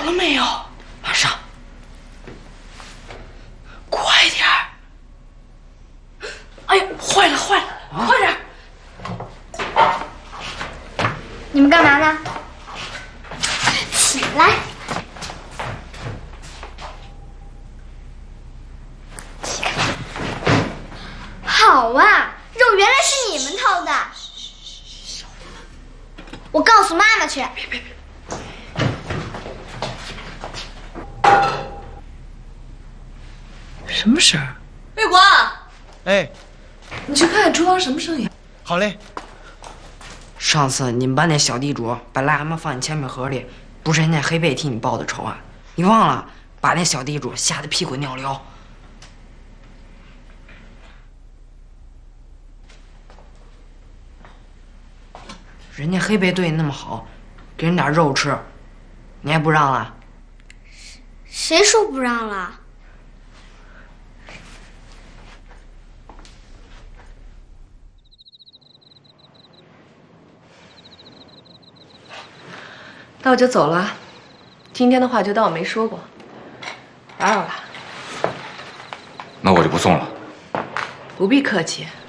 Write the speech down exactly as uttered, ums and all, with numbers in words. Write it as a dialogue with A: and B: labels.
A: 了没有？马上，快点儿！哎呀，坏了坏了，啊、快点儿！
B: 你们干嘛呢？起来！好啊，肉原来是你们偷的！我告诉妈妈去。别别别！
A: 什么声儿？
C: 玉国，
D: 哎，
A: 你去看看厨房什么声音？
D: 好嘞。
E: 上次你们班那小地主把癞蛤蟆放你铅笔盒里，不是人家黑贝替你报的仇啊？你忘了把那小地主吓得屁滚尿流？人家黑贝对你那么好，给人点肉吃，你还不让了？
B: 谁说不让了？
C: 那我就走了，今天的话就当我没说过，打扰了。
F: 那我就不送了。
C: 不必客气。